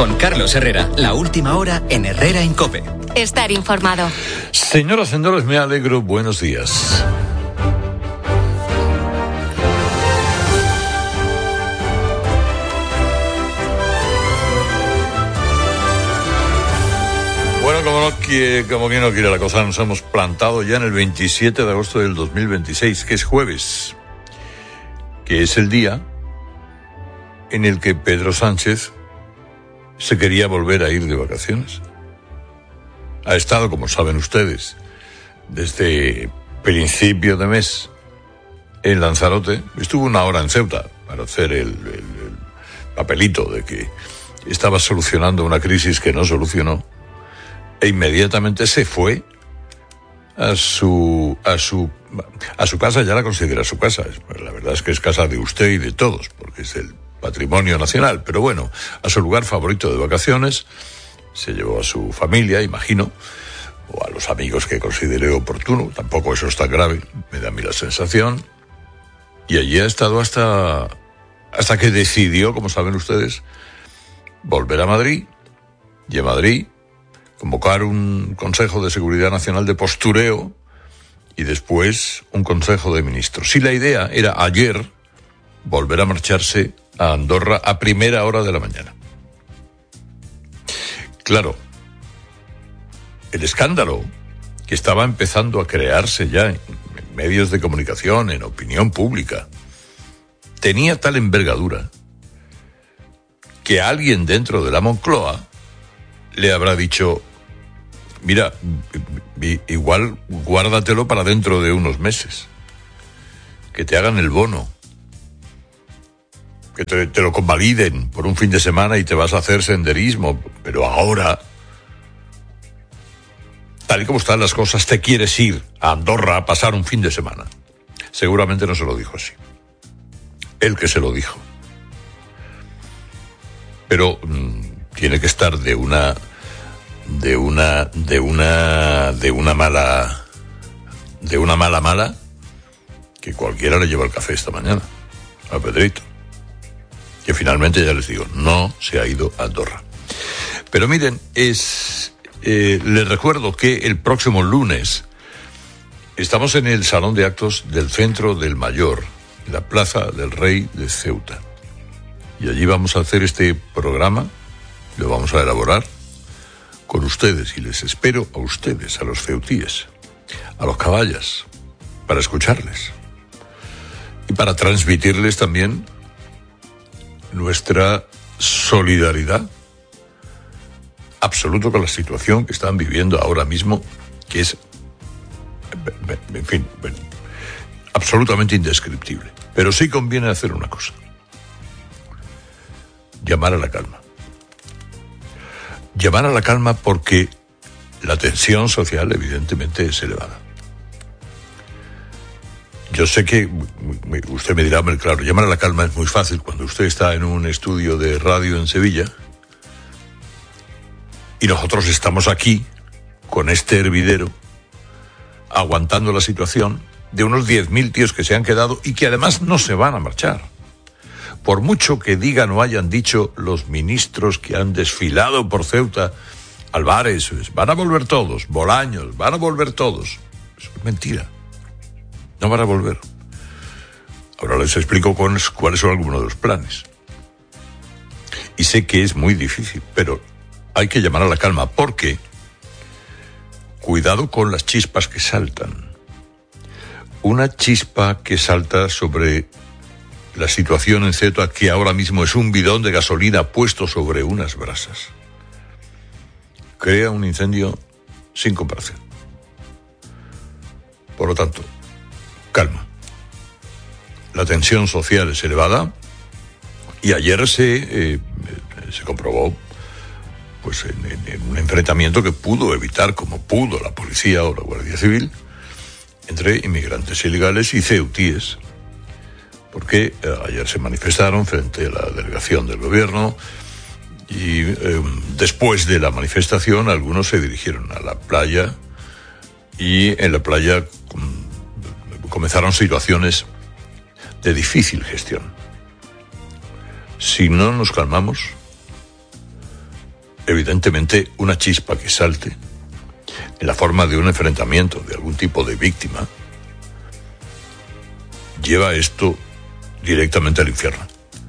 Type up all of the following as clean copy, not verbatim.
Con Carlos Herrera, la última hora en Herrera en COPE. Estar informado. Señoras y señores, me alegro. Buenos días. Bueno, como bien no quiere la cosa, nos hemos plantado ya en el 27 de agosto del 2026, que es jueves, que es el día en el que Pedro Sánchez se quería volver a ir de vacaciones. Ha estado, como saben ustedes, desde principio de mes en Lanzarote. Estuvo una hora en Ceuta para hacer el papelito de que estaba solucionando una crisis que no solucionó. E inmediatamente se fue a su casa. Ya la considera su casa. La verdad es que es casa de usted y de todos, porque es el patrimonio nacional. Pero bueno, a su lugar favorito de vacaciones. Se llevó a su familia, imagino, o a los amigos que considere oportuno. Tampoco eso es tan grave, me da a mí la sensación. Y allí ha estado hasta que decidió, como saben ustedes, volver a Madrid. Y en Madrid convocar un Consejo de Seguridad Nacional de postureo y después un Consejo de Ministros. Y la idea era ayer volver a marcharse a Andorra a primera hora de la mañana. Claro, el escándalo que estaba empezando a crearse ya en medios de comunicación, en opinión pública, tenía tal envergadura que alguien dentro de la Moncloa le habrá dicho: mira, igual guárdatelo para dentro de unos meses, que te hagan el bono, que te lo convaliden por un fin de semana y te vas a hacer senderismo, pero ahora, tal y como están las cosas, te quieres ir a Andorra a pasar un fin de semana. Seguramente no se lo dijo así. Él que se lo dijo. Pero tiene que estar de una mala que cualquiera le lleva el café esta mañana a Pedrito, que finalmente, ya les digo, no se ha ido a Andorra. Pero miren, les recuerdo que el próximo lunes estamos en el Salón de Actos del Centro del Mayor, en la Plaza del Rey de Ceuta. Y allí vamos a hacer este programa, lo vamos a elaborar con ustedes, y les espero a ustedes, a los ceutíes, a los caballas, para escucharles y para transmitirles también nuestra solidaridad absoluta con la situación que están viviendo ahora mismo, que es, en fin, absolutamente indescriptible. Pero sí conviene hacer una cosa: llamar a la calma. Llamar a la calma, porque la tensión social evidentemente es elevada. Yo sé que usted me dirá, claro, llamar a la calma es muy fácil cuando usted está en un estudio de radio en Sevilla y nosotros estamos aquí con este hervidero aguantando la situación de unos 10.000 tíos que se han quedado y que además no se van a marchar. Por mucho que digan o hayan dicho los ministros que han desfilado por Ceuta, Álvarez, van a volver todos, Bolaños, van a volver todos. Eso es mentira. No van a volver. Ahora les explico cuáles son algunos de los planes. Y sé que es muy difícil, pero hay que llamar a la calma, porque cuidado con las chispas que saltan. Una chispa que salta sobre la situación en Ceuta, que ahora mismo es un bidón de gasolina puesto sobre unas brasas, crea un incendio sin comparación. Por lo tanto, calma. La tensión social es elevada y ayer se comprobó, pues, en un enfrentamiento que pudo evitar como pudo la policía o la Guardia Civil entre inmigrantes ilegales y ceutíes, porque ayer se manifestaron frente a la delegación del gobierno y después de la manifestación algunos se dirigieron a la playa y en la playa comenzaron situaciones de difícil gestión. Si no nos calmamos, evidentemente, una chispa que salte en la forma de un enfrentamiento de algún tipo de víctima, lleva esto directamente al infierno.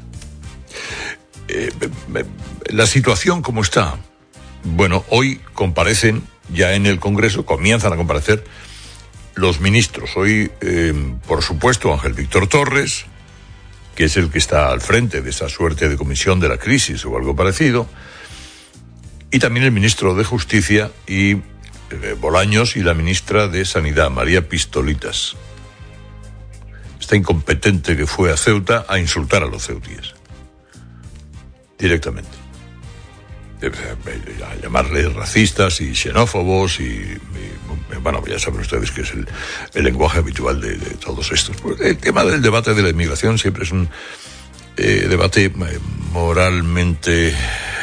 La situación como está, bueno, hoy comparecen ya en el Congreso, comienzan a comparecer los ministros. Hoy, por supuesto, Ángel Víctor Torres, que es el que está al frente de esa suerte de comisión de la crisis o algo parecido, y también el ministro de Justicia y Bolaños y la ministra de Sanidad, María Pistolitas. Esta incompetente que fue a Ceuta a insultar a los ceutíes. Directamente. A llamarles racistas y xenófobos y bueno, ya saben ustedes que es el lenguaje habitual de todos estos. El tema del debate de la inmigración siempre es un debate moralmente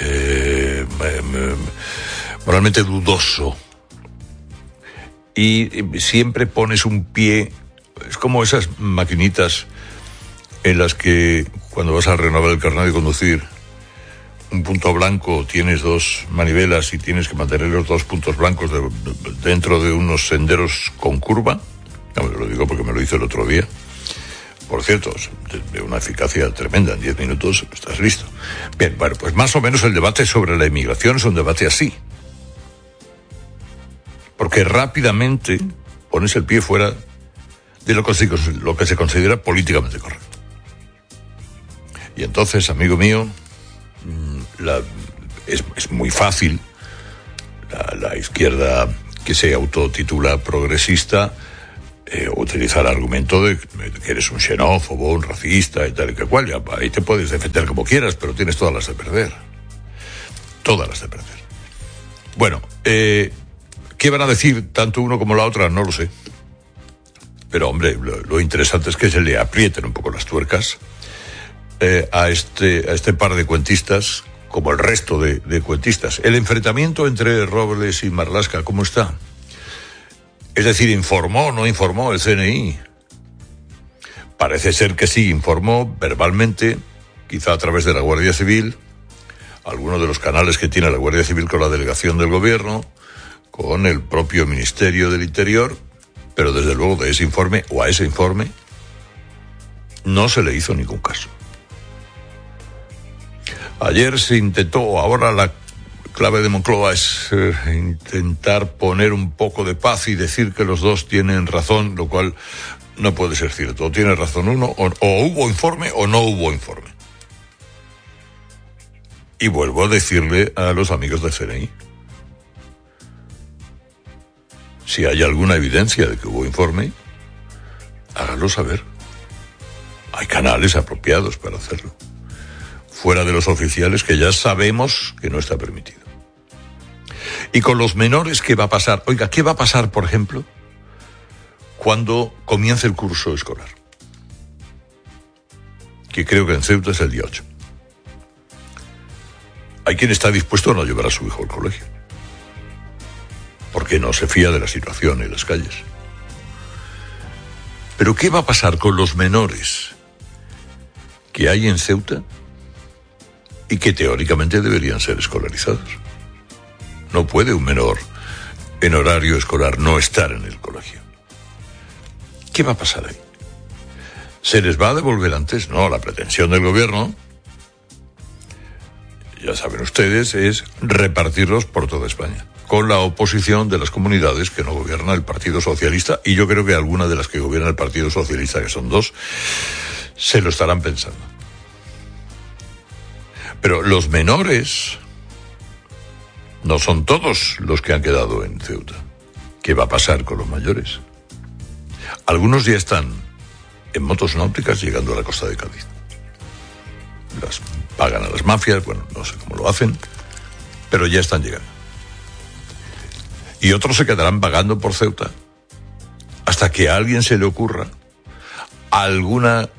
dudoso. Y siempre pones un pie, es como esas maquinitas en las que cuando vas a renovar el carnet de conducir, un punto blanco, tienes dos manivelas y tienes que mantener los dos puntos blancos dentro de unos senderos con curva. No, lo digo porque me lo hizo el otro día. Por cierto, de una eficacia tremenda, en 10 minutos estás listo. Bien, bueno, pues más o menos el debate sobre la inmigración es un debate así. Porque rápidamente pones el pie fuera de lo que se considera políticamente correcto. Y entonces, amigo mío, es muy fácil la izquierda que se autotitula progresista utilizar el argumento de que eres un xenófobo, un racista y tal y que cual. Ya, ahí te puedes defender como quieras, pero tienes todas las de perder. Todas las de perder. Bueno, ¿qué van a decir tanto uno como la otra? No lo sé. Pero, hombre, lo interesante es que se le aprieten un poco las tuercas a este par de cuentistas, como el resto de cuentistas. El enfrentamiento entre Robles y Marlaska, ¿cómo está? Es decir, ¿informó o no informó el CNI? Parece ser que sí, informó verbalmente, quizá a través de la Guardia Civil, algunos de los canales que tiene la Guardia Civil con la delegación del gobierno, con el propio Ministerio del Interior, pero desde luego de ese informe o a ese informe no se le hizo ningún caso. Ayer se intentó, ahora la clave de Moncloa es intentar poner un poco de paz y decir que los dos tienen razón, lo cual no puede ser cierto. O tiene razón uno, o hubo informe o no hubo informe. Y vuelvo a decirle a los amigos del CNI, si hay alguna evidencia de que hubo informe, háganlo saber. Hay canales apropiados para hacerlo, fuera de los oficiales, que ya sabemos que no está permitido. Y con los menores, ¿qué va a pasar? Oiga, ¿qué va a pasar, por ejemplo, cuando comience el curso escolar? Que creo que en Ceuta es el día 8. Hay quien está dispuesto a no llevar a su hijo al colegio, porque no se fía de la situación en las calles. Pero ¿qué va a pasar con los menores que hay en Ceuta y que teóricamente deberían ser escolarizados? No puede un menor en horario escolar no estar en el colegio. ¿Qué va a pasar ahí? ¿Se les va a devolver antes? No, la pretensión del gobierno, ya saben ustedes, es repartirlos por toda España, con la oposición de las comunidades que no gobierna el Partido Socialista, y yo creo que algunas de las que gobierna el Partido Socialista, que son dos, se lo estarán pensando. Pero los menores no son todos los que han quedado en Ceuta. ¿Qué va a pasar con los mayores? Algunos ya están en motos náuticas llegando a la costa de Cádiz. Las pagan a las mafias, bueno, no sé cómo lo hacen, pero ya están llegando. Y otros se quedarán vagando por Ceuta hasta que a alguien se le ocurra alguna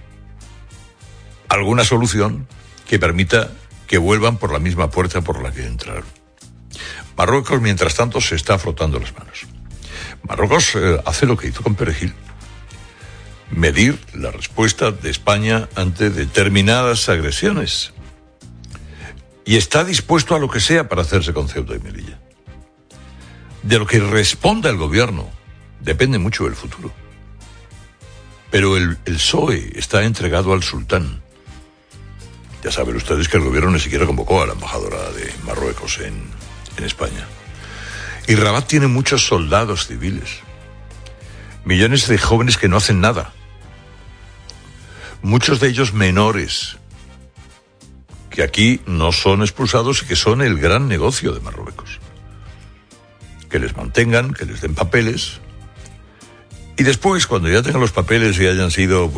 solución que permita que vuelvan por la misma puerta por la que entraron. Marruecos, mientras tanto, se está frotando las manos. Marruecos hace lo que hizo con Perejil: medir la respuesta de España ante determinadas agresiones. y está dispuesto a lo que sea para hacerse con Ceuta y Melilla. De lo que responda el gobierno depende mucho el futuro. Pero el PSOE está entregado al sultán. Ya saben ustedes que el gobierno ni siquiera convocó a la embajadora de Marruecos en España. Y Rabat tiene muchos soldados civiles. Millones de jóvenes que no hacen nada. Muchos de ellos menores, que aquí no son expulsados y que son el gran negocio de Marruecos. Que les mantengan, que les den papeles. Y después, cuando ya tengan los papeles y hayan sido,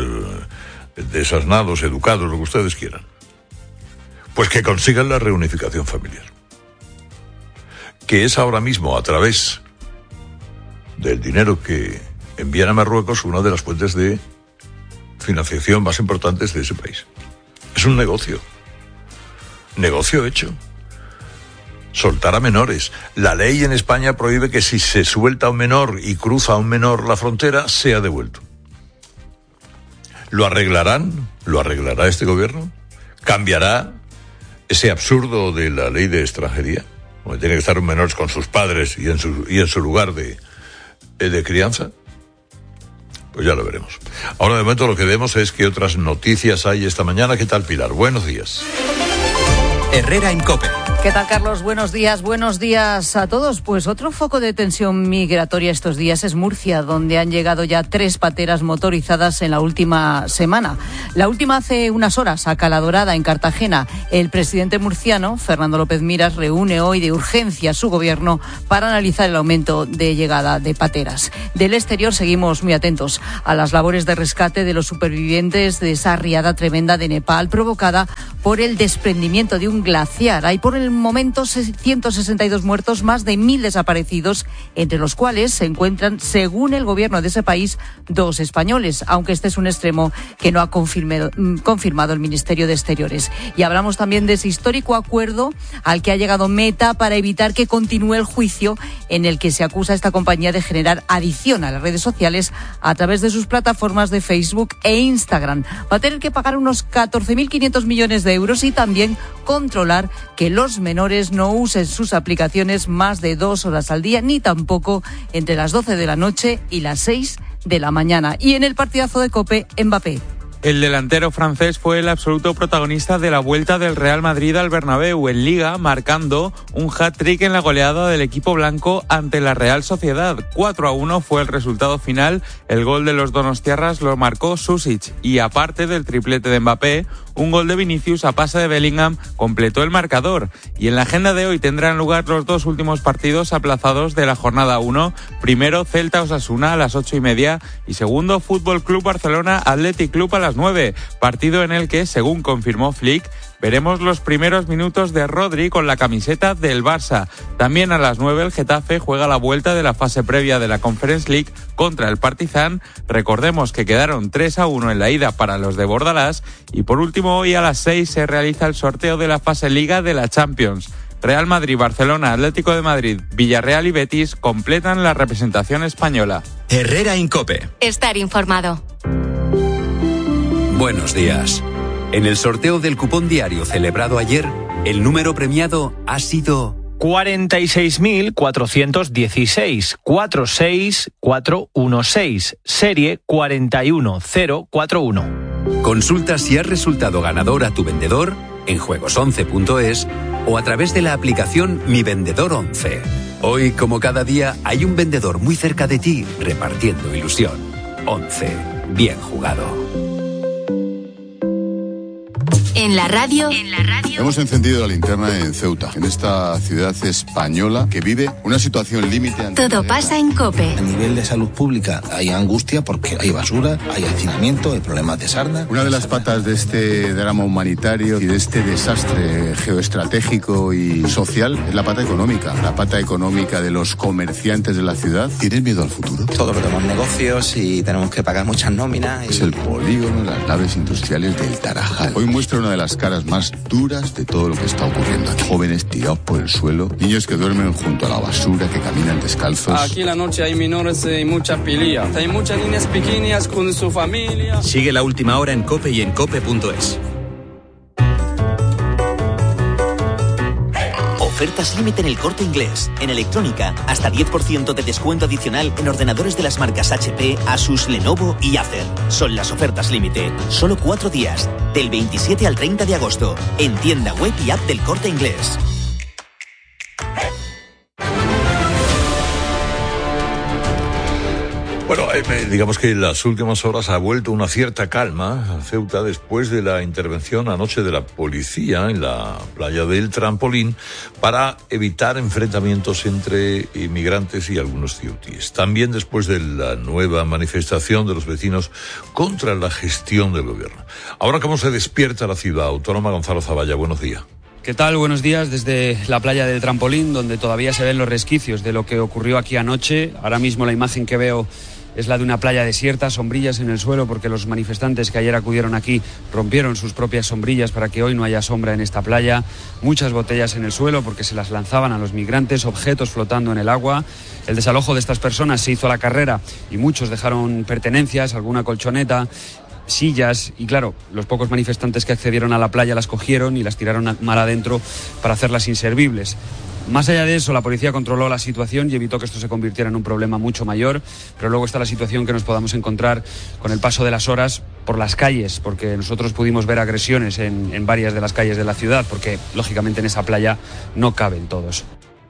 desasnados, educados, lo que ustedes quieran, pues que consigan la reunificación familiar. Que es ahora mismo, a través del dinero que envían a Marruecos, una de las fuentes de financiación más importantes de ese país. Es un negocio. Negocio hecho. Soltar a menores. La ley en España prohíbe que si se suelta a un menor y cruza a un menor la frontera, sea devuelto. ¿Lo arreglarán? ¿Lo arreglará este gobierno? ¿Cambiará ese absurdo de la ley de extranjería? Donde tiene que estar un menor con sus padres y en su lugar de crianza. Pues ya lo veremos. Ahora de momento lo que vemos es que otras noticias hay esta mañana. ¿Qué tal, Pilar? Buenos días. Herrera en COPE. ¿Qué tal, Carlos? Buenos días a todos. Pues otro foco de tensión migratoria estos días es Murcia, donde han llegado ya 3 pateras motorizadas en la última semana. La última hace unas horas a Cala Dorada, en Cartagena. El presidente murciano, Fernando López Miras, reúne hoy de urgencia a su gobierno para analizar el aumento de llegada de pateras. Del exterior seguimos muy atentos a las labores de rescate de los supervivientes de esa riada tremenda de Nepal provocada por el desprendimiento de un glaciar. Hay por el momento 162 muertos, más de 1.000 desaparecidos, entre los cuales se encuentran, según el gobierno de ese país, 2 españoles, aunque este es un extremo que no ha confirmado el Ministerio de Exteriores. Y hablamos también de ese histórico acuerdo al que ha llegado Meta para evitar que continúe el juicio en el que se acusa a esta compañía de generar adicción a las redes sociales a través de sus plataformas de Facebook e Instagram. Va a tener que pagar unos 14.500 millones de euros y también controlar que los menores no usen sus aplicaciones más de 2 horas al día, ni tampoco entre las 12 de la noche y las 6 de la mañana. Y en el partidazo de COPE, Mbappé. El delantero francés fue el absoluto protagonista de la vuelta del Real Madrid al Bernabéu en Liga, marcando un hat-trick en la goleada del equipo blanco ante la Real Sociedad. 4-1 fue el resultado final. El gol de los donostiarras lo marcó Susic y, aparte del triplete de Mbappé, un gol de Vinicius a pase de Bellingham completó el marcador. Y en la agenda de hoy tendrán lugar los 2 últimos partidos aplazados de la jornada 1. Primero, Celta-Osasuna a las 8:30 y segundo, Fútbol Club Barcelona Athletic Club a las 9. Partido en el que, según confirmó Flick, veremos los primeros minutos de Rodri con la camiseta del Barça. También a las 9 el Getafe juega la vuelta de la fase previa de la Conference League contra el Partizan. Recordemos que quedaron 3-1 en la ida para los de Bordalás. Y por último, hoy a las 6 se realiza el sorteo de la fase Liga de la Champions. Real Madrid, Barcelona, Atlético de Madrid, Villarreal y Betis completan la representación española. Herrera en COPE. Estar informado. Buenos días. En el sorteo del cupón diario celebrado ayer, el número premiado ha sido 46.416, 46416, serie 41041. Consulta si has resultado ganador a tu vendedor en juegos11.es o a través de la aplicación Mi Vendedor 11. Hoy, como cada día, hay un vendedor muy cerca de ti repartiendo ilusión. 11. Bien jugado. En la radio. Hemos encendido la linterna en Ceuta, en esta ciudad española que vive una situación límite. Todo pasa en COPE. A nivel de salud pública hay angustia porque hay basura, hay hacinamiento, hay problemas de sarna. Una de las patas de este drama humanitario y de este desastre geoestratégico y social es la pata económica de los comerciantes de la ciudad. ¿Tienen miedo al futuro? Todos tenemos negocios y tenemos que pagar muchas nóminas. Es el polígono, las naves industriales del Tarajal. Hoy muestra una de las caras más duras de todo lo que está ocurriendo aquí. Jóvenes tirados por el suelo, niños que duermen junto a la basura, que caminan descalzos. Aquí en la noche hay menores y mucha pilía. Hay muchas niñas pequeñas con su familia. Sigue la última hora en COPE y en COPE.es. Ofertas límite en El Corte Inglés. En electrónica, hasta 10% de descuento adicional en ordenadores de las marcas HP, Asus, Lenovo y Acer. Son las ofertas límite. Solo 4 días, del 27 al 30 de agosto. En tienda web y app del Corte Inglés. Bueno, digamos que en las últimas horas ha vuelto una cierta calma a Ceuta después de la intervención anoche de la policía en la playa del Trampolín para evitar enfrentamientos entre inmigrantes y algunos ceutíes. También después de la nueva manifestación de los vecinos contra la gestión del gobierno. Ahora, ¿cómo se despierta la ciudad autónoma? Gonzalo Zavalla, buenos días. ¿Qué tal? Buenos días desde la playa del Trampolín, donde todavía se ven los resquicios de lo que ocurrió aquí anoche. Ahora mismo la imagen que veo es la de una playa desierta, sombrillas en el suelo, porque los manifestantes que ayer acudieron aquí rompieron sus propias sombrillas para que hoy no haya sombra en esta playa. Muchas botellas en el suelo porque se las lanzaban a los migrantes, objetos flotando en el agua. El desalojo de estas personas se hizo a la carrera y muchos dejaron pertenencias, alguna colchoneta, sillas, y claro, los pocos manifestantes que accedieron a la playa las cogieron y las tiraron mar adentro para hacerlas inservibles. Más allá de eso, la policía controló la situación y evitó que esto se convirtiera en un problema mucho mayor, pero luego está la situación que nos podamos encontrar con el paso de las horas por las calles, porque nosotros pudimos ver agresiones en varias de las calles de la ciudad, porque lógicamente en esa playa no caben todos.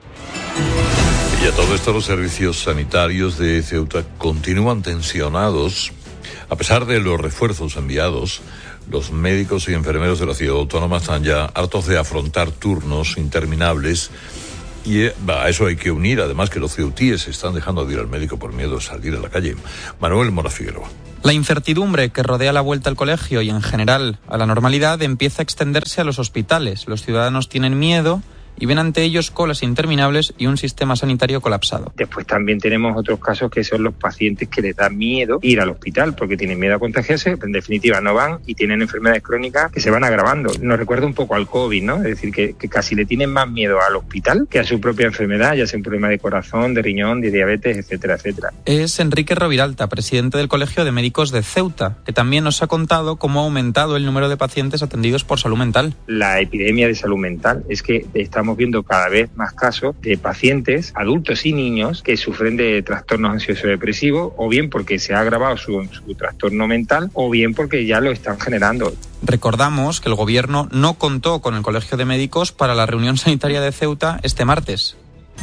Y a todo esto los servicios sanitarios de Ceuta continúan tensionados. A pesar de los refuerzos enviados, los médicos y enfermeros de la ciudad autónoma están ya hartos de afrontar turnos interminables y a eso hay que unir, además, que los ceutíes se están dejando de ir al médico por miedo a salir a la calle. Manuel Mora Figueroa. La incertidumbre que rodea la vuelta al colegio y en general a la normalidad empieza a extenderse a los hospitales. Los ciudadanos tienen miedo y ven ante ellos colas interminables y un sistema sanitario colapsado. Después también tenemos otros casos que son los pacientes que les da miedo ir al hospital porque tienen miedo a contagiarse, en definitiva no van y tienen enfermedades crónicas que se van agravando. Nos recuerda un poco al COVID, ¿no? Es decir, que casi le tienen más miedo al hospital que a su propia enfermedad, ya sea un problema de corazón, de riñón, de diabetes, etcétera, etcétera. Es Enrique Roviralta, presidente del Colegio de Médicos de Ceuta, que también nos ha contado cómo ha aumentado el número de pacientes atendidos por salud mental. La epidemia de salud mental es que estamos viendo cada vez más casos de pacientes, adultos y niños, que sufren de trastornos ansioso-depresivos, o bien porque se ha agravado su trastorno mental, o bien porque ya lo están generando. Recordamos que el gobierno no contó con el Colegio de Médicos para la reunión sanitaria de Ceuta este martes.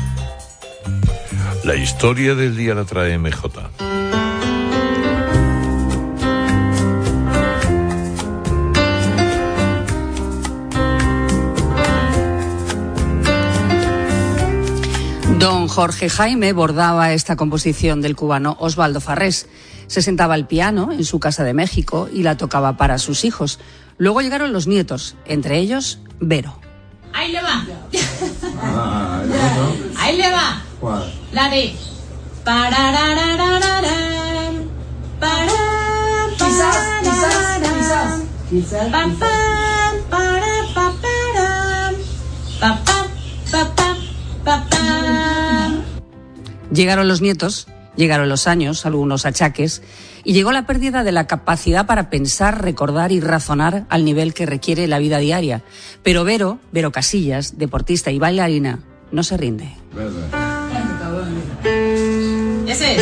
La historia del día la trae MJ. Don Jorge Jaime bordaba esta composición del cubano Osvaldo Farrés. Se sentaba al piano en su casa de México y la tocaba para sus hijos. Luego llegaron los nietos, entre ellos Vero. Ahí le va. Ahí le va. ¿Cuál? La de quizás. Llegaron los nietos, llegaron los años, algunos achaques, y llegó la pérdida de la capacidad para pensar, recordar y razonar al nivel que requiere la vida diaria. Pero Vero Casillas, deportista y bailarina, no se rinde. Ese es.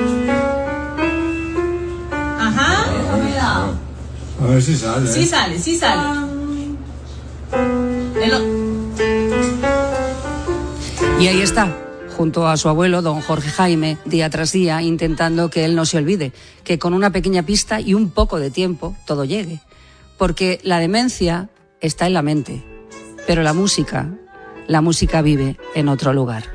Ajá. A ver si sale. Sí sale. Y ahí está, junto a su abuelo, don Jorge Jaime, día tras día, intentando que él no se olvide, que con una pequeña pista y un poco de tiempo todo llegue. Porque la demencia está en la mente, pero la música vive en otro lugar.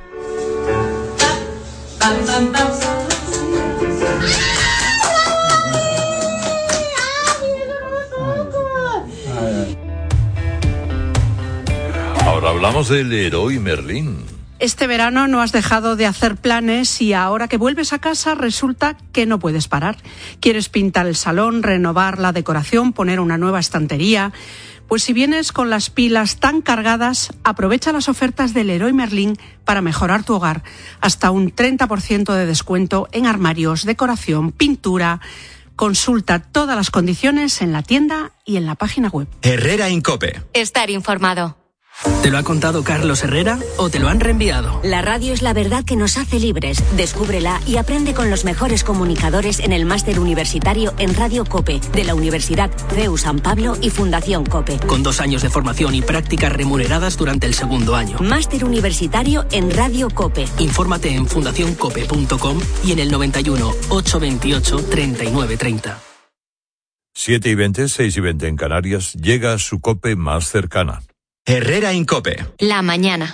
Ahora hablamos del Leroy Merlin. Este verano no has dejado de hacer planes y ahora que vuelves a casa resulta que no puedes parar. Quieres pintar el salón, renovar la decoración, poner una nueva estantería. Pues si vienes con las pilas tan cargadas, aprovecha las ofertas del Leroy Merlin para mejorar tu hogar. Hasta un 30% de descuento en armarios, decoración, pintura. Consulta todas las condiciones en la tienda y en la página web. Herrera en COPE. Estar informado. ¿Te lo ha contado Carlos Herrera o te lo han reenviado? La radio es la verdad que nos hace libres. Descúbrela y aprende con los mejores comunicadores en el máster universitario en Radio COPE de la Universidad CEU San Pablo y Fundación COPE. Con 2 años de formación y prácticas remuneradas durante el segundo año. Máster universitario en Radio COPE. Infórmate en fundacioncope.com y en el 91 828 3930. 7:20, 6:20 en Canarias, llega su COPE más cercana. Herrera Incope. La mañana.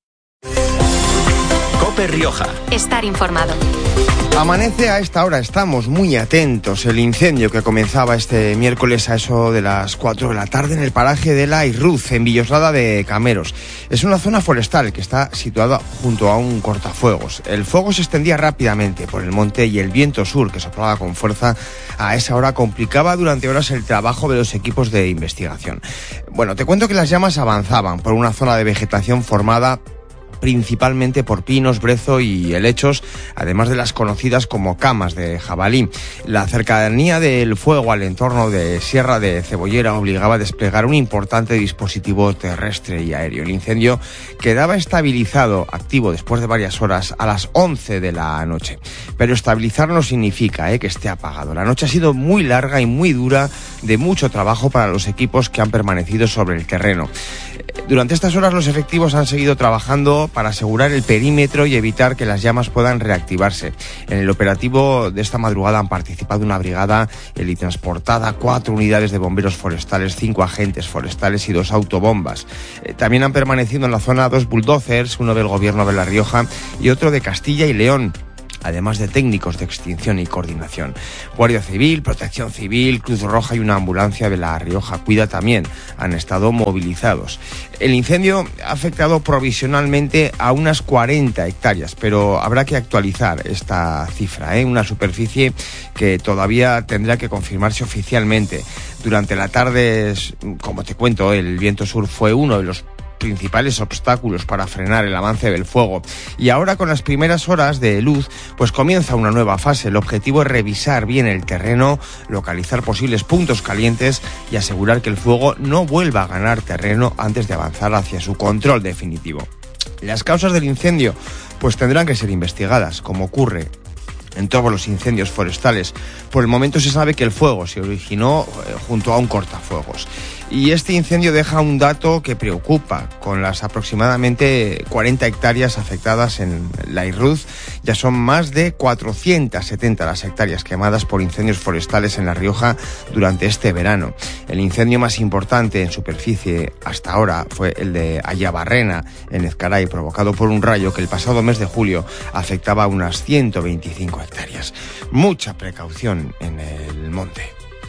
COPE Rioja. Estar informado. Amanece a esta hora, estamos muy atentos. El incendio que comenzaba este miércoles a eso de las 4 de la tarde en el paraje de la Irruz, en Villoslada de Cameros. Es una zona forestal que está situada junto a un cortafuegos. El fuego se extendía rápidamente por el monte y el viento sur, que soplaba con fuerza a esa hora, complicaba durante horas el trabajo de los equipos de investigación. Bueno, te cuento que las llamas avanzaban por una zona de vegetación formada principalmente por pinos, brezo y helechos, además de las conocidas como camas de jabalí. La cercanía del fuego al entorno de Sierra de Cebollera obligaba a desplegar un importante dispositivo terrestre y aéreo. El incendio quedaba estabilizado, activo después de varias horas, a las 11 de la noche. Pero estabilizar no significa que esté apagado. La noche ha sido muy larga y muy dura, de mucho trabajo para los equipos que han permanecido sobre el terreno. Durante estas horas los efectivos han seguido trabajando para asegurar el perímetro y evitar que las llamas puedan reactivarse. En el operativo de esta madrugada han participado una brigada helitransportada, 4 unidades de bomberos forestales, 5 agentes forestales y 2 autobombas. También han permanecido en la zona 2 bulldozers, uno del gobierno de La Rioja y otro de Castilla y León, además de técnicos de extinción y coordinación. Guardia Civil, Protección Civil, Cruz Roja y una ambulancia de La Rioja Cuida también han estado movilizados. El incendio ha afectado provisionalmente a unas 40 hectáreas, pero habrá que actualizar esta cifra, una superficie que todavía tendrá que confirmarse oficialmente. Durante la tarde, como te cuento, el viento sur fue uno de los principales obstáculos para frenar el avance del fuego. Y ahora, con las primeras horas de luz, pues comienza una nueva fase. El objetivo es revisar bien el terreno, localizar posibles puntos calientes y asegurar que el fuego no vuelva a ganar terreno antes de avanzar hacia su control definitivo. Las causas del incendio pues tendrán que ser investigadas, como ocurre en todos los incendios forestales. Por el momento se sabe que el fuego se originó junto a un cortafuegos. Y este incendio deja un dato que preocupa. Con las aproximadamente 40 hectáreas afectadas en la Irruz, ya son más de 470 las hectáreas quemadas por incendios forestales en La Rioja durante este verano. El incendio más importante en superficie hasta ahora fue el de Ayabarrena, en Ezcaray, provocado por un rayo que el pasado mes de julio afectaba a unas 125 hectáreas. Mucha precaución en el monte.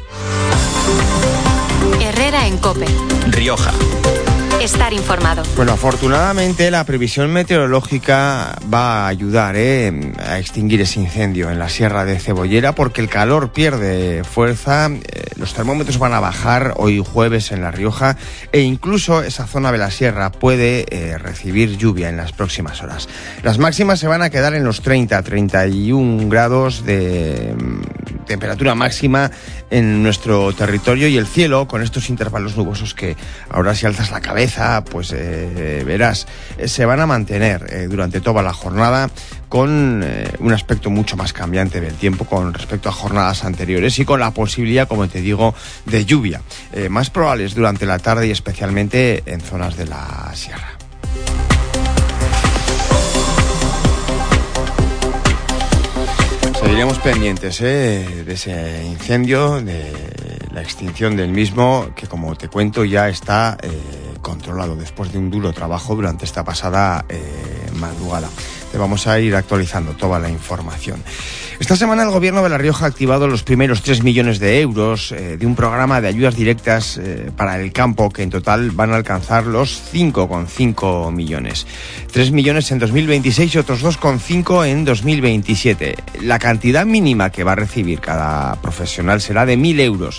Herrera en COPE. Rioja. Estar informado. Bueno, afortunadamente la previsión meteorológica va a ayudar a extinguir ese incendio en la Sierra de Cebollera, porque el calor pierde fuerza, los termómetros van a bajar hoy jueves en La Rioja e incluso esa zona de la sierra puede recibir lluvia en las próximas horas. Las máximas se van a quedar en los 30-31 grados de temperatura máxima en nuestro territorio, y el cielo, con estos intervalos nubosos que ahora, si alzas la cabeza, pues verás, se van a mantener durante toda la jornada, con un aspecto mucho más cambiante del tiempo con respecto a jornadas anteriores, y con la posibilidad, como te digo, de lluvia, más probables durante la tarde y especialmente en zonas de la sierra. Seguiremos pendientes de ese incendio, de la extinción del mismo, que, como te cuento, ya está controlado después de un duro trabajo durante esta pasada madrugada. Te vamos a ir actualizando toda la información. Esta semana el Gobierno de La Rioja ha activado los primeros 3 millones de euros de un programa de ayudas directas para el campo, que en total van a alcanzar los 5,5 millones. 3 millones en 2026 y otros 2,5 en 2027. La cantidad mínima que va a recibir cada profesional será de 1.000 euros.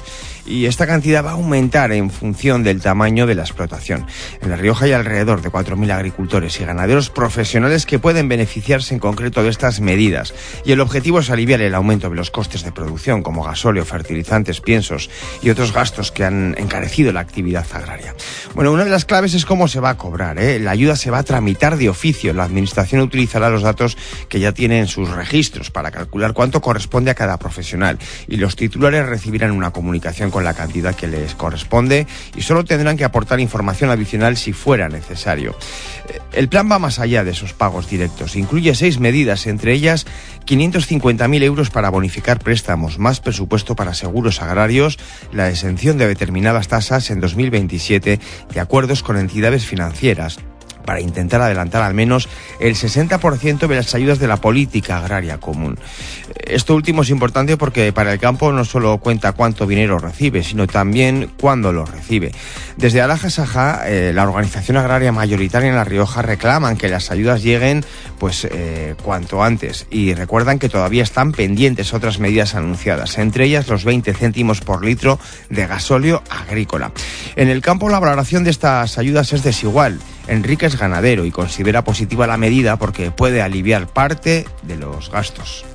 y esta cantidad va a aumentar en función del tamaño de la explotación. En La Rioja hay alrededor de 4.000 agricultores y ganaderos profesionales que pueden beneficiarse en concreto de estas medidas, y el objetivo es aliviar el aumento de los costes de producción como gasóleo, fertilizantes, piensos y otros gastos que han encarecido la actividad agraria. Bueno, una de las claves es cómo se va a cobrar, ¿eh? La ayuda se va a tramitar de oficio. La administración utilizará los datos que ya tiene en sus registros para calcular cuánto corresponde a cada profesional, y los titulares recibirán una comunicación con la cantidad que les corresponde y solo tendrán que aportar información adicional si fuera necesario. El plan va más allá de esos pagos directos. Incluye 6 medidas, entre ellas 550.000 euros para bonificar préstamos, más presupuesto para seguros agrarios, la exención de determinadas tasas en 2027 de acuerdos con entidades financieras, para intentar adelantar al menos el 60% de las ayudas de la política agraria común. Esto último es importante porque para el campo no solo cuenta cuánto dinero recibe, sino también cuándo lo recibe. Desde Alaja Saja, la organización agraria mayoritaria en La Rioja, reclaman que las ayudas lleguen cuanto antes, y recuerdan que todavía están pendientes otras medidas anunciadas, entre ellas los 20 céntimos por litro de gasóleo agrícola. En el campo la valoración de estas ayudas es desigual. Enrique es ganadero y considera positiva la medida porque puede aliviar parte de los gastos.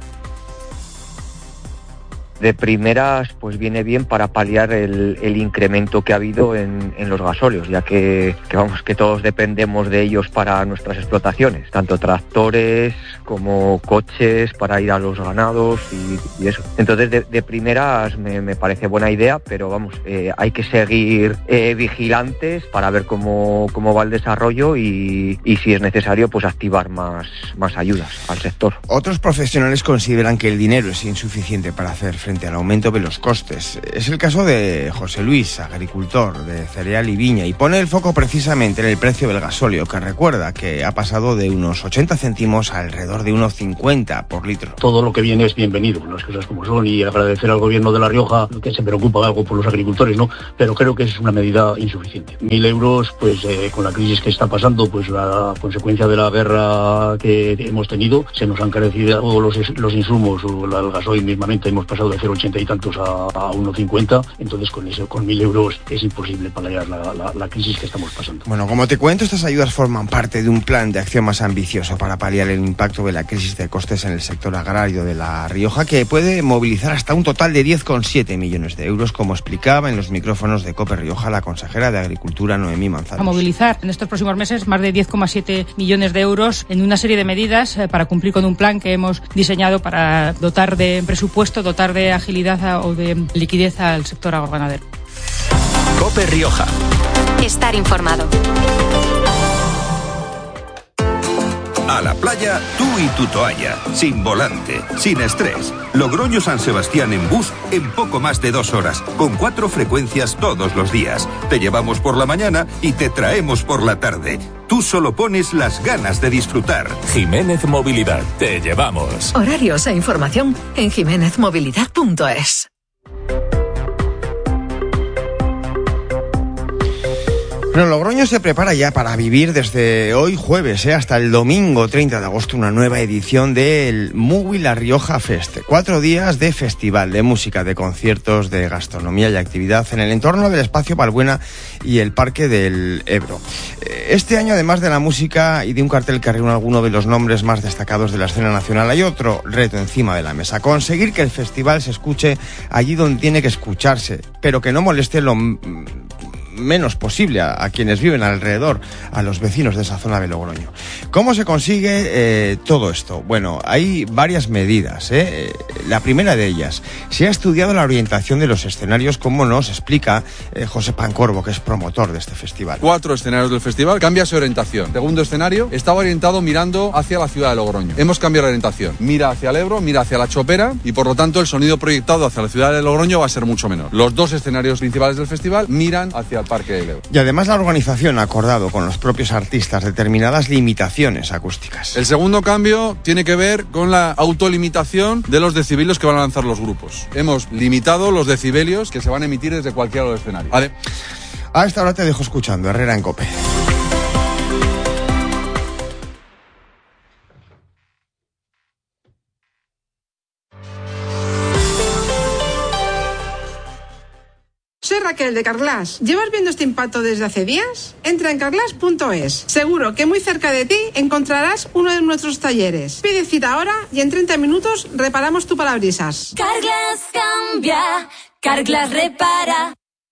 De primeras, pues viene bien para paliar el incremento que ha habido en los gasóleos, ya que todos dependemos de ellos para nuestras explotaciones, tanto tractores como coches para ir a los ganados y eso. Entonces, de primeras me parece buena idea, pero hay que seguir vigilantes para ver cómo va el desarrollo y si es necesario, pues activar más ayudas al sector. Otros profesionales consideran que el dinero es insuficiente para hacer frente al aumento de los costes. Es el caso de José Luis, agricultor de cereal y viña, y pone el foco precisamente en el precio del gasóleo, que recuerda que ha pasado de unos 80 céntimos a alrededor de unos 50 por litro. Todo lo que viene es bienvenido, las cosas como son, y agradecer al gobierno de La Rioja que se preocupa algo por los agricultores, ¿no? Pero creo que es una medida insuficiente. 1.000 euros, con la crisis que está pasando, pues la consecuencia de la guerra que hemos tenido, se nos han encarecido los insumos, el gasoil mismamente hemos pasado de 0,80 y tantos a 1,50, entonces con 1.000 euros es imposible paliar la crisis que estamos pasando. Bueno, como te cuento, estas ayudas forman parte de un plan de acción más ambicioso para paliar el impacto de la crisis de costes en el sector agrario de La Rioja, que puede movilizar hasta un total de 10,7 millones de euros, como explicaba en los micrófonos de COPE Rioja la consejera de Agricultura, Noemí Manzanos. A movilizar en estos próximos meses más de 10,7 millones de euros en una serie de medidas para cumplir con un plan que hemos diseñado para dotar de presupuesto, dotar de agilidad o de liquidez al sector agroganadero. COPE Rioja. Estar informado. A la playa, tú y tu toalla, sin volante, sin estrés. Logroño San Sebastián en bus en poco más de 2 horas, con 4 frecuencias todos los días. Te llevamos por la mañana y te traemos por la tarde. Tú solo pones las ganas de disfrutar. Jiménez Movilidad, te llevamos. Horarios e información en jimenezmovilidad.es. Bueno, Logroño se prepara ya para vivir desde hoy jueves hasta el domingo 30 de agosto una nueva edición del Mugui La Rioja Fest. 4 días de festival, de música, de conciertos, de gastronomía y actividad en el entorno del Espacio Balbuena y el Parque del Ebro. Este año, además de la música y de un cartel que reúne algunos de los nombres más destacados de la escena nacional, hay otro reto encima de la mesa: conseguir que el festival se escuche allí donde tiene que escucharse, pero que no moleste lo menos posible a quienes viven alrededor, a los vecinos de esa zona de Logroño. ¿Cómo se consigue todo esto? Bueno, hay varias medidas. La primera de ellas, se ha estudiado la orientación de los escenarios, como nos explica José Pancorbo, que es promotor de este festival. 4 escenarios del festival, cambia su orientación. Segundo escenario estaba orientado mirando hacia la ciudad de Logroño. Hemos cambiado la orientación. Mira hacia el Ebro, mira hacia la Chopera, y por lo tanto el sonido proyectado hacia la ciudad de Logroño va a ser mucho menor. Los 2 escenarios principales del festival miran hacia el Parque del Ebro. Y además la organización ha acordado con los propios artistas determinadas limitaciones acústicas. El segundo cambio tiene que ver con la autolimitación de los decibelios que van a lanzar los grupos. Hemos limitado los decibelios que se van a emitir desde cualquiera de los escenarios. ¿Vale? A esta hora te dejo escuchando Herrera en COPE. Raquel de Carglass. ¿Llevas viendo este impacto desde hace días? Entra en carglass.es. Seguro que muy cerca de ti encontrarás uno de nuestros talleres. Pide cita ahora y en 30 minutos reparamos tu parabrisas. Carglass cambia, Carglass repara.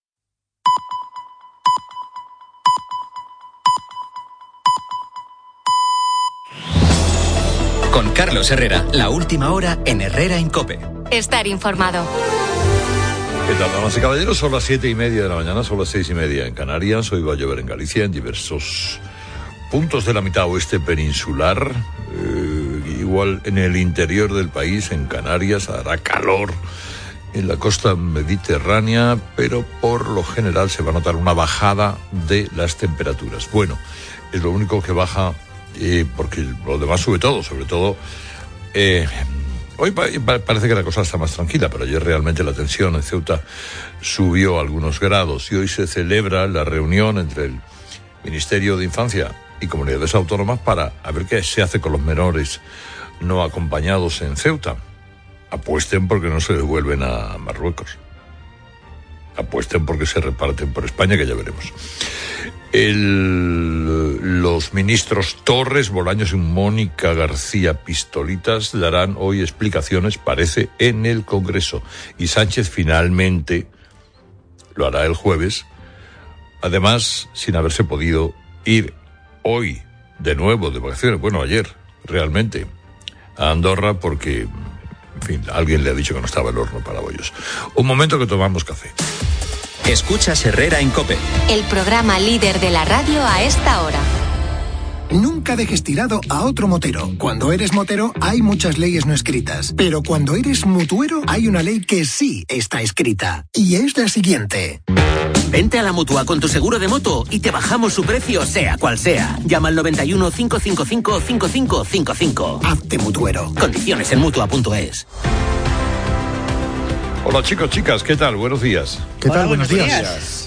Con Carlos Herrera, la última hora en Herrera en COPE. Estar informado. ¿Qué tal, damas y caballeros? Son las 7:30 de la mañana, son las 6:30 en Canarias. Hoy va a llover en Galicia, en diversos puntos de la mitad oeste peninsular. Igual en el interior del país, en Canarias, hará calor. En la costa mediterránea, pero por lo general se va a notar una bajada de las temperaturas. Bueno, es lo único que baja, porque lo demás sube todo, sobre todo. Hoy parece que la cosa está más tranquila, pero ayer realmente la tensión en Ceuta subió algunos grados y hoy se celebra la reunión entre el Ministerio de Infancia y Comunidades Autónomas para ver qué se hace con los menores no acompañados en Ceuta. Apuesten porque no se devuelven a Marruecos. Apuesten porque se reparten por España, que ya veremos. Los ministros Torres, Bolaños y Mónica García Pistolitas darán hoy explicaciones, parece, en el Congreso. Y Sánchez finalmente lo hará el jueves. Además, sin haberse podido ir hoy de nuevo de vacaciones, bueno, ayer, realmente, a Andorra porque, en fin, alguien le ha dicho que no estaba el horno para bollos. Un momento que tomamos café. Escuchas Herrera en COPE. El programa líder de la radio a esta hora. Nunca dejes tirado a otro motero. Cuando eres motero hay muchas leyes no escritas, pero cuando eres mutuero hay una ley que sí está escrita, y es la siguiente. Vente a la Mutua con tu seguro de moto y te bajamos su precio sea cual sea. Llama al 91 555 5555. Hazte mutuero. Condiciones en Mutua.es. Hola chicos, chicas, ¿qué tal? Buenos días. ¿Qué tal? Buenos días.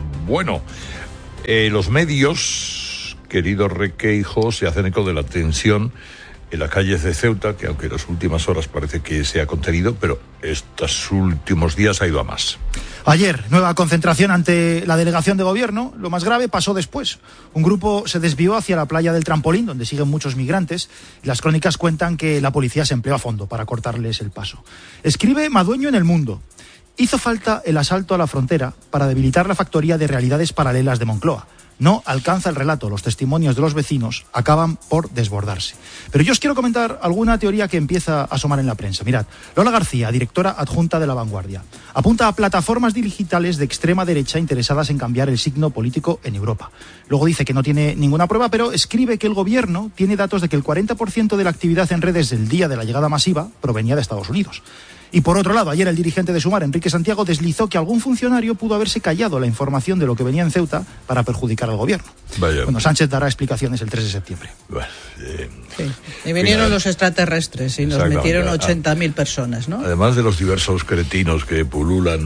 Los medios, querido Requeijo, se hacen eco de la tensión en las calles de Ceuta, que aunque en las últimas horas parece que se ha contenido, pero estos últimos días ha ido a más. Ayer, nueva concentración ante la delegación de gobierno. Lo más grave pasó después. Un grupo se desvió hacia la playa del Trampolín, donde siguen muchos migrantes. Y las crónicas cuentan que la policía se empleó a fondo para cortarles el paso. Escribe Madueño en El Mundo. Hizo falta el asalto a la frontera para debilitar la factoría de realidades paralelas de Moncloa. No alcanza el relato, los testimonios de los vecinos acaban por desbordarse. Pero yo os quiero comentar alguna teoría que empieza a asomar en la prensa. Mirad, Lola García, directora adjunta de La Vanguardia, apunta a plataformas digitales de extrema derecha interesadas en cambiar el signo político en Europa. Luego dice que no tiene ninguna prueba, pero escribe que el gobierno tiene datos de que el 40% de la actividad en redes del día de la llegada masiva provenía de Estados Unidos. Y por otro lado, ayer el dirigente de Sumar, Enrique Santiago, deslizó que algún funcionario pudo haberse callado la información de lo que venía en Ceuta para perjudicar al gobierno. Vaya. Bueno, Sánchez dará explicaciones el 3 de septiembre. Bueno, sí. Y vinieron los extraterrestres y nos metieron 80.000 personas, ¿no? Además de los diversos cretinos que pululan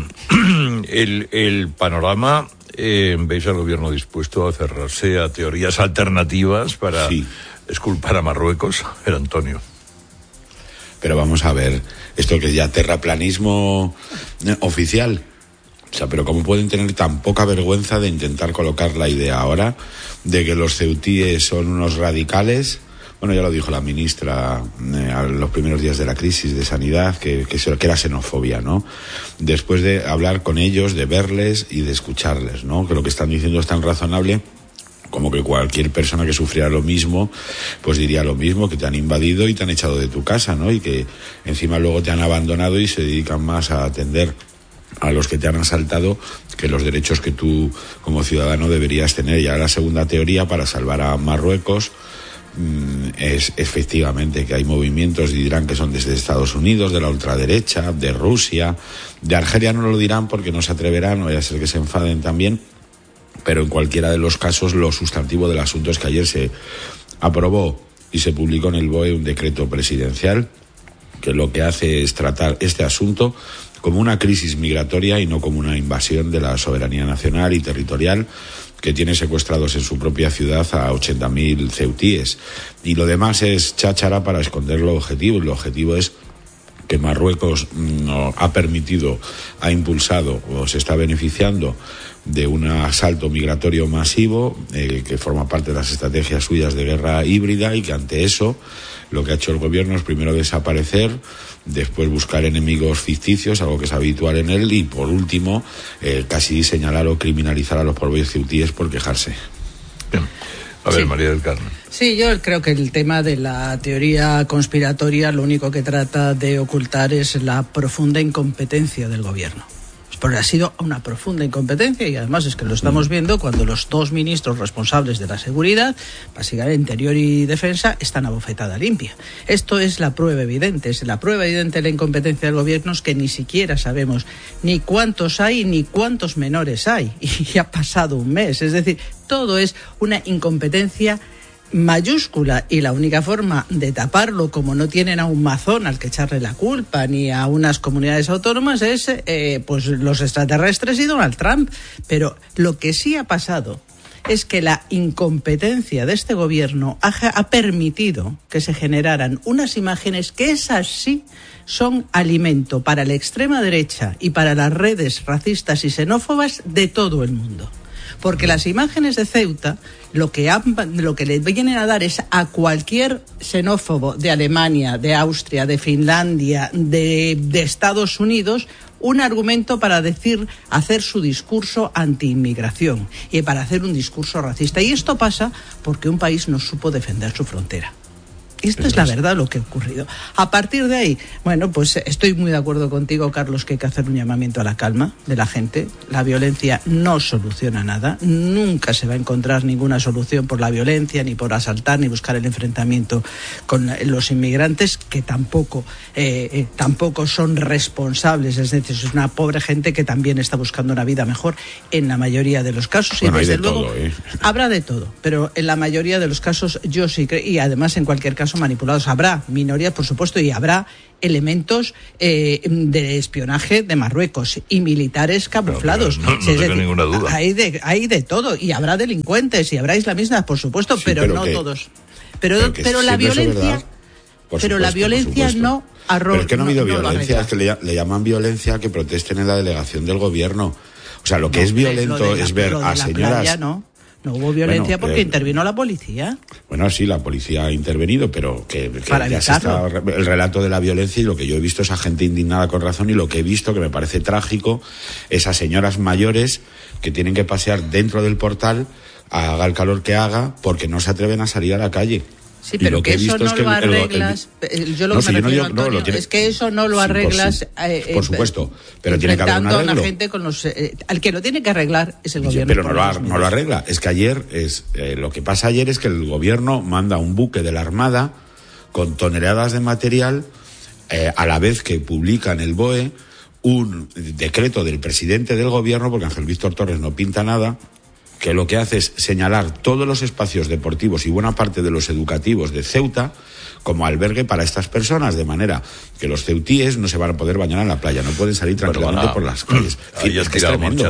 el panorama, ¿veis al gobierno dispuesto a cerrarse a teorías alternativas para exculpar a Marruecos? Era Antonio. Pero vamos a ver, esto que es ya terraplanismo oficial. O sea, pero ¿cómo pueden tener tan poca vergüenza de intentar colocar la idea ahora de que los ceutíes son unos radicales? Bueno, ya lo dijo la ministra a los primeros días de la crisis de sanidad, que era xenofobia, ¿no? Después de hablar con ellos, de verles y de escucharles, ¿no? Que lo que están diciendo es tan razonable como que cualquier persona que sufriera lo mismo, pues diría lo mismo, que te han invadido y te han echado de tu casa, ¿no? Y que encima luego te han abandonado y se dedican más a atender a los que te han asaltado que los derechos que tú como ciudadano deberías tener. Ya la segunda teoría para salvar a Marruecos es efectivamente que hay movimientos, y dirán que son desde Estados Unidos, de la ultraderecha, de Rusia, de Argelia no lo dirán porque no se atreverán, no vaya a ser que se enfaden también. Pero en cualquiera de los casos, lo sustantivo del asunto es que ayer se aprobó y se publicó en el BOE un decreto presidencial que lo que hace es tratar este asunto como una crisis migratoria y no como una invasión de la soberanía nacional y territorial, que tiene secuestrados en su propia ciudad a 80.000 ceutíes. Y lo demás es cháchara para esconder lo objetivo. Y lo objetivo es que Marruecos ha permitido, ha impulsado o se está beneficiando de un asalto migratorio masivo que forma parte de las estrategias suyas de guerra híbrida, y que ante eso lo que ha hecho el gobierno es primero desaparecer, después buscar enemigos ficticios, algo que es habitual en él, y por último casi señalar o criminalizar a los propios ceutíes por quejarse. Bien. A ver, sí. María del Carmen. Sí, yo creo que el tema de la teoría conspiratoria lo único que trata de ocultar es la profunda incompetencia del gobierno. Porque ha sido una profunda incompetencia, y además es que lo estamos viendo cuando los dos ministros responsables de la seguridad, básicamente Interior y Defensa, están a bofetada limpia. Esto es la prueba evidente. Es la prueba evidente de la incompetencia del gobierno, es que ni siquiera sabemos ni cuántos hay ni cuántos menores hay. Y ha pasado un mes. Es decir, todo es una incompetencia mayúscula, y la única forma de taparlo, como no tienen a un mazón al que echarle la culpa ni a unas comunidades autónomas, es pues los extraterrestres y Donald Trump. Pero lo que sí ha pasado es que la incompetencia de este gobierno ha permitido que se generaran unas imágenes que esas sí son alimento para la extrema derecha y para las redes racistas y xenófobas de todo el mundo. Porque las imágenes de Ceuta lo que le vienen a dar es a cualquier xenófobo de Alemania, de Austria, de Finlandia, de Estados Unidos, un argumento para hacer su discurso anti-inmigración y para hacer un discurso racista. Y esto pasa porque un país no supo defender su frontera. Esto es la verdad, lo que ha ocurrido. A partir de ahí, bueno, pues estoy muy de acuerdo contigo, Carlos, que hay que hacer un llamamiento a la calma de la gente. La violencia no soluciona nada. Nunca se va a encontrar ninguna solución por la violencia, ni por asaltar, ni buscar el enfrentamiento con los inmigrantes, que tampoco son responsables. Es decir, es una pobre gente que también está buscando una vida mejor en la mayoría de los casos. Bueno, y desde luego todo, habrá de todo, pero en la mayoría de los casos yo sí creo, y además en cualquier caso manipulados. Habrá minorías, por supuesto, y habrá elementos de espionaje de Marruecos y militares camuflados. No tengo ninguna duda. Hay de todo, y habrá delincuentes y habrá islamistas, por supuesto, sí, pero no todos. Pero la violencia, la violencia no arroja. Pero es que no ha habido violencia, es que le llaman violencia que protesten en la delegación del gobierno. O sea, lo que es violento es ver a señoras. Playa, No hubo violencia porque intervino la policía. Bueno, sí, la policía ha intervenido, pero que para ya se está el relato de la violencia, y lo que yo he visto es a gente indignada con razón, y lo que he visto, que me parece trágico, es a señoras mayores que tienen que pasear dentro del portal, haga el calor que haga, porque no se atreven a salir a la calle. Sí, pero que eso no lo arreglas. Yo lo que me refiero, Antonio, es que eso no lo arreglas. Por supuesto, pero tiene que haber un arreglo. A la gente con al que lo tiene que arreglar es el gobierno. Pero no lo arregla. Es que lo que pasa ayer es que el gobierno manda un buque de la Armada con toneladas de material, a la vez que publica en el BOE un decreto del presidente del gobierno, porque Ángel Víctor Torres no pinta nada, que lo que hace es señalar todos los espacios deportivos y buena parte de los educativos de Ceuta como albergue para estas personas, de manera que los ceutíes no se van a poder bañar en la playa, no pueden salir tranquilamente por las calles. Han tirado marcha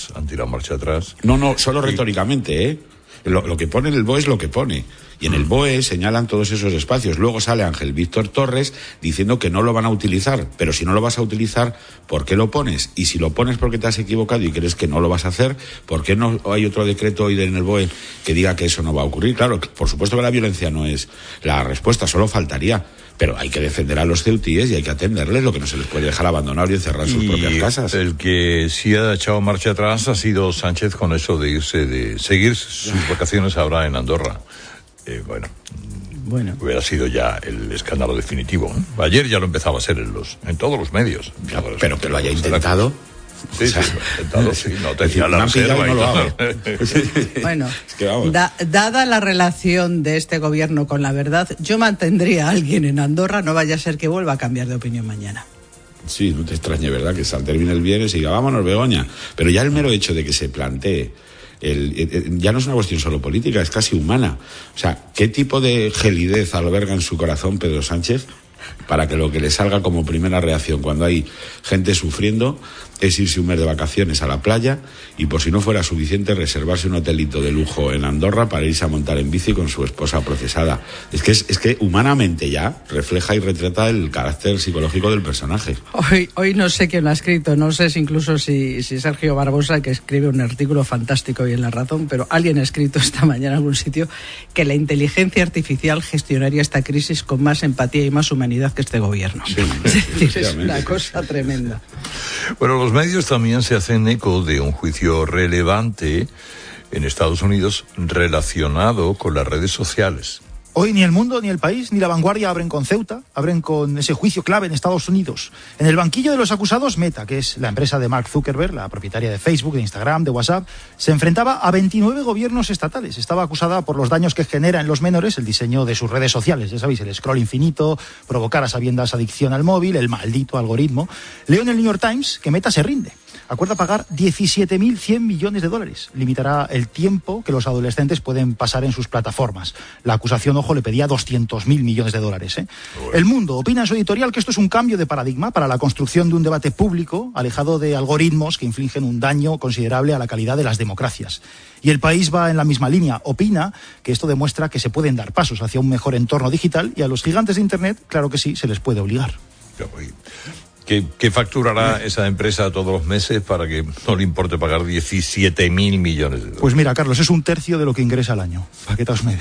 atrás. No, solo retóricamente, Lo que pone en el BOE es lo que pone. Y en el BOE señalan todos esos espacios. Luego sale Ángel Víctor Torres diciendo que no lo van a utilizar. Pero si no lo vas a utilizar, ¿por qué lo pones? Y si lo pones porque te has equivocado y crees que no lo vas a hacer, ¿por qué no hay otro decreto hoy en el BOE que diga que eso no va a ocurrir? Claro, por supuesto que la violencia no es la respuesta, solo faltaría. Pero hay que defender a los ceutíes y hay que atenderles, lo que no se les puede dejar abandonar y encerrar sus propias casas. El que sí ha echado marcha atrás ha sido Sánchez con eso de seguir sus vacaciones ahora en Andorra. Bueno, hubiera sido ya el escándalo definitivo, ¿eh? Ayer ya lo empezaba a ser en todos los medios. Pero que lo haya intentado. Sí, no tenía la reserva y todo. Bueno, es que dada la relación de este gobierno con la verdad, yo mantendría a alguien en Andorra, no vaya a ser que vuelva a cambiar de opinión mañana. Sí, no te extrañe, ¿verdad? Que termine el viernes y diga, vámonos, Begoña. Pero ya el mero hecho de que se plantee, ya no es una cuestión solo política, es casi humana. O sea, ¿qué tipo de gelidez alberga en su corazón Pedro Sánchez para que lo que le salga como primera reacción cuando hay gente sufriendo es irse un mes de vacaciones a la playa y, por si no fuera suficiente, reservarse un hotelito de lujo en Andorra para irse a montar en bici con su esposa procesada. Es que humanamente ya refleja y retrata el carácter psicológico del personaje. Hoy no sé quién lo ha escrito, no sé si incluso si Sergio Barbosa, que escribe un artículo fantástico hoy en La Razón, pero alguien ha escrito esta mañana en algún sitio que la inteligencia artificial gestionaría esta crisis con más empatía y más humanidad que este gobierno. Sí, es decir, es una cosa tremenda. Bueno, los medios también se hacen eco de un juicio relevante en Estados Unidos relacionado con las redes sociales. Hoy ni El Mundo, ni El País, ni La Vanguardia abren con Ceuta, abren con ese juicio clave en Estados Unidos. En el banquillo de los acusados, Meta, que es la empresa de Mark Zuckerberg, la propietaria de Facebook, de Instagram, de WhatsApp, se enfrentaba a 29 gobiernos estatales. Estaba acusada por los daños que genera en los menores el diseño de sus redes sociales. Ya sabéis, el scroll infinito, provocar a sabiendas adicción al móvil, el maldito algoritmo. Leo en el New York Times que Meta se rinde. Acuerda pagar $17.100 millones. Limitará el tiempo que los adolescentes pueden pasar en sus plataformas. La acusación, ojo, le pedía $200.000 millones. El Mundo opina en su editorial que esto es un cambio de paradigma para la construcción de un debate público alejado de algoritmos que infligen un daño considerable a la calidad de las democracias. Y El País va en la misma línea. Opina que esto demuestra que se pueden dar pasos hacia un mejor entorno digital y a los gigantes de Internet, claro que sí, se les puede obligar. ¿Qué facturará esa empresa todos los meses para que no le importe pagar $17.000 millones? Pues mira, Carlos, es 1/3 de lo que ingresa al año. ¿Para qué te os mede?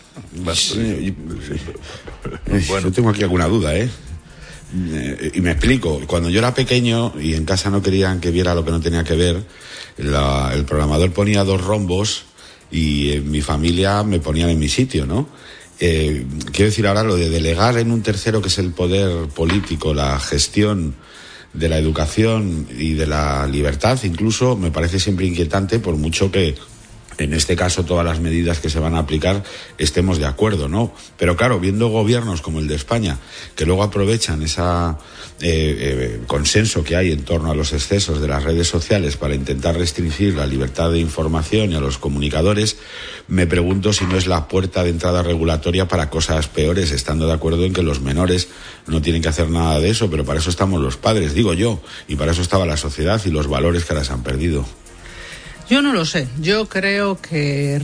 Bueno. Yo tengo aquí alguna duda, y me explico. Cuando yo era pequeño y en casa no querían que viera lo que no tenía que ver, el programador ponía 2 rombos y en mi familia me ponían en mi sitio, ¿no? Quiero decir ahora lo de delegar en un tercero, que es el poder político, la gestión de la educación y de la libertad, incluso me parece siempre inquietante, por mucho que en este caso todas las medidas que se van a aplicar estemos de acuerdo, ¿no? Pero claro, viendo gobiernos como el de España, que luego aprovechan esa consenso que hay en torno a los excesos de las redes sociales para intentar restringir la libertad de información y a los comunicadores, me pregunto si no es la puerta de entrada regulatoria para cosas peores, estando de acuerdo en que los menores no tienen que hacer nada de eso, pero para eso estamos los padres, digo yo, y para eso estaba la sociedad y los valores que ahora se han perdido. Yo no lo sé, yo creo que